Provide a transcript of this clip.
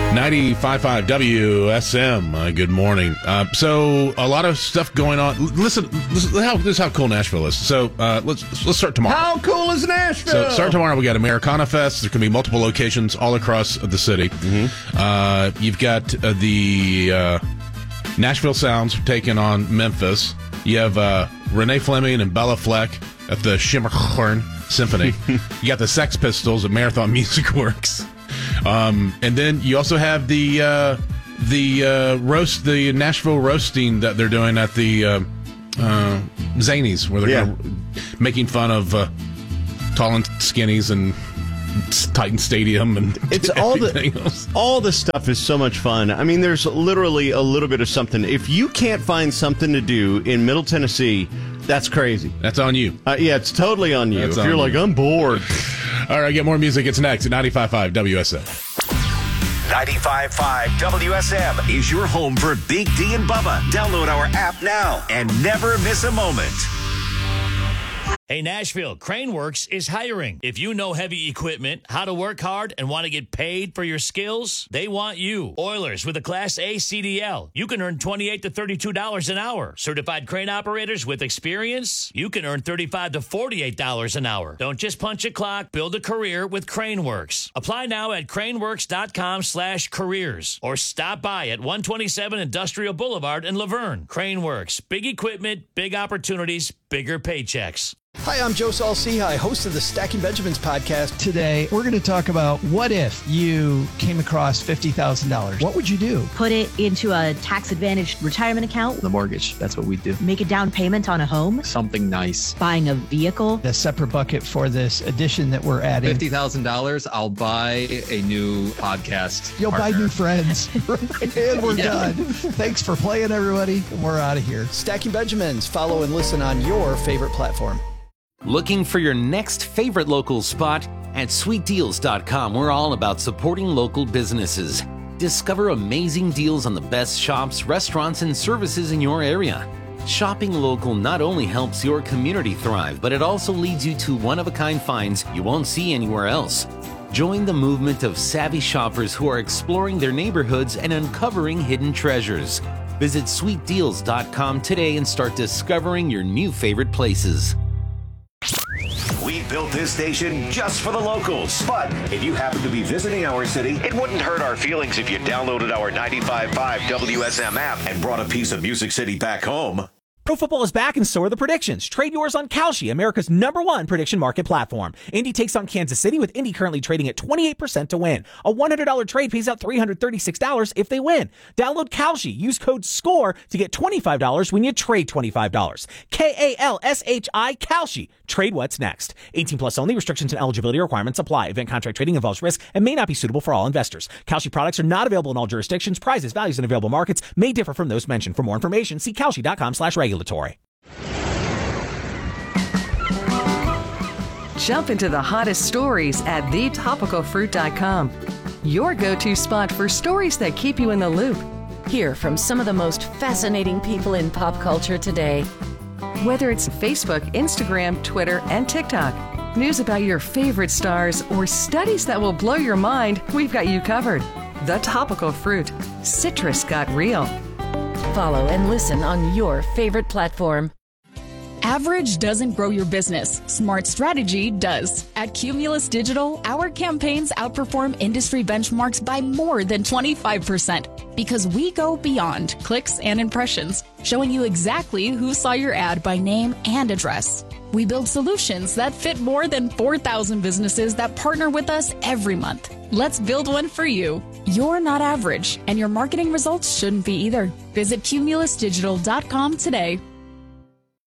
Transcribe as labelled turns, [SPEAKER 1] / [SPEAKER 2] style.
[SPEAKER 1] 95.5 WSM. Good morning. So a lot of stuff going on. Listen, this is how cool Nashville is. So let's start tomorrow.
[SPEAKER 2] How cool is Nashville?
[SPEAKER 1] So start tomorrow. We got Americana Fest. There can be multiple locations all across the city. Mm-hmm. You've got the Nashville Sounds taking on Memphis. You have Renee Fleming and Bella Fleck at the Schimmerhorn Symphony. You got the Sex Pistols at Marathon Music Works. And then you also have the Nashville roasting that they're doing at the Zanies, where they're making fun of tall and skinnies and Titan Stadium and
[SPEAKER 2] it's all the stuff is so much fun. I mean, there's literally a little bit of something. If you can't find something to do in Middle Tennessee, that's crazy.
[SPEAKER 1] That's on you.
[SPEAKER 2] Yeah, it's totally on you. If you're like, I'm bored.
[SPEAKER 1] All right, get more music. It's next at 95.5 WSM.
[SPEAKER 3] 95.5 WSM is your home for Big D and Bubba. Download our app now and never miss a moment.
[SPEAKER 4] Hey, Nashville, Craneworks is hiring. If you know heavy equipment, how to work hard, and want to get paid for your skills, they want you. Oilers with a Class A CDL. You can earn $28 to $32 an hour. Certified crane operators with experience, you can earn $35 to $48 an hour. Don't just punch a clock, build a career with Craneworks. Apply now at craneworks.com/careers or stop by at 127 Industrial Boulevard in Laverne. Craneworks, big equipment, big opportunities, bigger paychecks.
[SPEAKER 5] Hi, I'm Joe Saul-Sehy, host of the Stacking Benjamins podcast.
[SPEAKER 6] Today, we're going to talk about what if you came across $50,000? What would you do?
[SPEAKER 7] Put it into a tax-advantaged retirement account.
[SPEAKER 8] The mortgage, that's what we do.
[SPEAKER 7] Make a down payment on a home.
[SPEAKER 8] Something nice.
[SPEAKER 7] Buying a vehicle.
[SPEAKER 6] A separate bucket for this addition that we're adding.
[SPEAKER 8] $50,000, I'll buy a new podcast
[SPEAKER 6] You'll
[SPEAKER 8] partner.
[SPEAKER 6] buy new friends. And we're done. Thanks for playing, everybody. We're out of here.
[SPEAKER 5] Stacking Benjamins. Follow and listen on your favorite platform.
[SPEAKER 9] Looking for your next favorite local spot? At sweetdeals.com, we're all about supporting local businesses. Discover amazing deals on the best shops, restaurants, and services in your area. Shopping local not only helps your community thrive, but it also leads you to one-of-a-kind finds you won't see anywhere else. Join the movement of savvy shoppers who are exploring their neighborhoods and uncovering hidden treasures. Visit sweetdeals.com today and start discovering your new favorite places.
[SPEAKER 3] We built this station just for the locals. But if you happen to be visiting our city, it wouldn't hurt our feelings if you downloaded our 95.5 WSM app and brought a piece of Music City back home.
[SPEAKER 10] Pro football is back and so are the predictions. Trade yours on Kalshi, America's #1 prediction market platform. Indy takes on Kansas City, with Indy currently trading at 28% to win. A $100 trade pays out $336 if they win. Download Kalshi. Use code SCORE to get $25 when you trade $25. KALSHI, Kalshi. Trade what's next. 18 plus only. Restrictions and eligibility requirements apply. Event contract trading involves risk and may not be suitable for all investors. Kalshi products are not available in all jurisdictions. Prices, values, and available markets may differ from those mentioned. For more information, see kalshi.com/regulatory.
[SPEAKER 11] Jump into the hottest stories at thetopicalfruit.com. Your go-to spot for stories that keep you in the loop.
[SPEAKER 12] Hear from some of the most fascinating people in pop culture today.
[SPEAKER 11] Whether it's Facebook, Instagram, Twitter, and TikTok, news about your favorite stars, or studies that will blow your mind, we've got you covered. The Topical Fruit. Citrus got real.
[SPEAKER 12] Follow and listen on your favorite platform.
[SPEAKER 13] Average doesn't grow your business. Smart strategy does. At Cumulus Digital, our campaigns outperform industry benchmarks by more than 25% because we go beyond clicks and impressions, showing you exactly who saw your ad by name and address. We build solutions that fit more than 4,000 businesses that partner with us every month. Let's build one for you. You're not average, and your marketing results shouldn't be either. Visit cumulusdigital.com today.